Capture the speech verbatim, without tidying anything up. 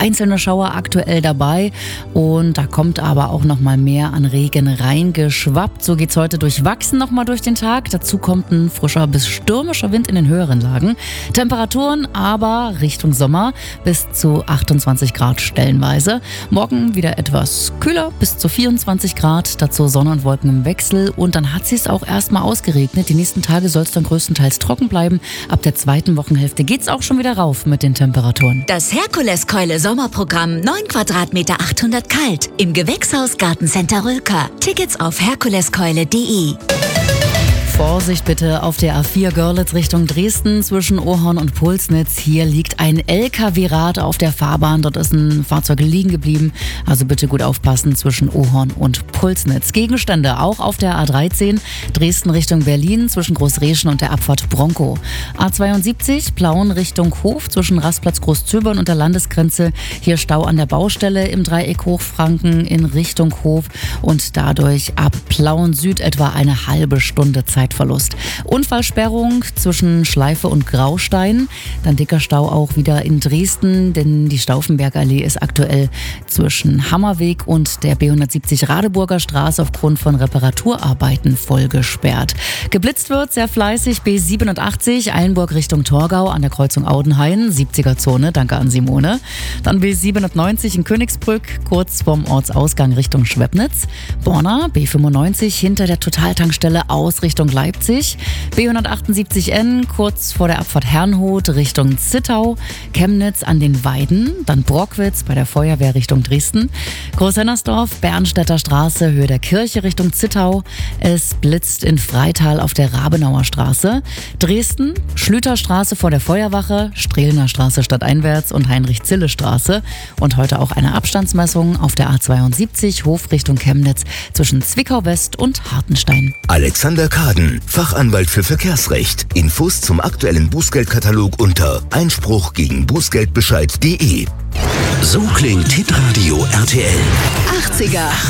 einzelne Schauer aktuell dabei und da kommt aber auch noch mal mehr an Regen reingeschwappt. So geht's heute durchwachsen noch mal durch den Tag. Dazu kommt ein frischer bis stürmischer Wind in den höheren Lagen. Temperaturen aber Richtung Sommer bis zu achtundzwanzig Grad stellenweise. Morgen wieder etwas kühler bis zu vierundzwanzig Grad. Dazu Sonne und Wolken im Wechsel und dann hat es auch erstmal ausgeregnet. Die nächsten Tage soll es dann größtenteils trocken bleiben. Ab der zweiten Wochenhälfte geht's auch schon wieder rauf mit den Temperaturen. Das Herkuleskeule Sommerprogramm neun Quadratmeter achthundert kalt im Gewächshaus Gartencenter Rülker. Tickets auf herkuleskeule punkt de. Vorsicht bitte auf der A vier Görlitz Richtung Dresden zwischen Ohorn und Pulsnitz. Hier liegt ein L K W-Rad auf der Fahrbahn. Dort ist ein Fahrzeug liegen geblieben. Also bitte gut aufpassen zwischen Ohorn und Pulsnitz. Gegenstände auch auf der A dreizehn Dresden Richtung Berlin zwischen Großreschen und der Abfahrt Bronkow. A zweiundsiebzig Plauen Richtung Hof zwischen Rastplatz Großzöbern und der Landesgrenze. Hier Stau an der Baustelle im Dreieck Hochfranken in Richtung Hof und dadurch ab Plauen Süd etwa eine halbe Stunde Zeit. Verlust. Unfallsperrung zwischen Schleife und Graustein. Dann dicker Stau auch wieder in Dresden, denn die Stauffenbergallee ist aktuell zwischen Hammerweg und der B hundertsiebzig Radeburger Straße aufgrund von Reparaturarbeiten voll gesperrt. Geblitzt wird sehr fleißig B siebenundachtzig Eilenburg Richtung Torgau an der Kreuzung Audenhain, siebziger Zone, danke an Simone. Dann B siebenundneunzig in Königsbrück, kurz vorm Ortsausgang Richtung Schwebnitz. Borna B fünfundneunzig hinter der Totaltankstelle aus Richtung Leipzig, B hundertachtundsiebzig N kurz vor der Abfahrt Herrnhut Richtung Zittau, Chemnitz an den Weiden, dann Brockwitz bei der Feuerwehr Richtung Dresden, Großhennersdorf, Bernstädter Straße, Höhe der Kirche Richtung Zittau, es blitzt in Freital auf der Rabenauer Straße, Dresden, Schlüterstraße vor der Feuerwache, Strehlener Straße stadteinwärts und Heinrich-Zille-Straße und heute auch eine Abstandsmessung auf der A zweiundsiebzig Hof Richtung Chemnitz zwischen Zwickau West und Hartenstein. Alexander Kaden, Fachanwalt für Verkehrsrecht. Infos zum aktuellen Bußgeldkatalog unter Einspruch gegen Bußgeldbescheid punkt de. So klingt Hitradio R T L. achtziger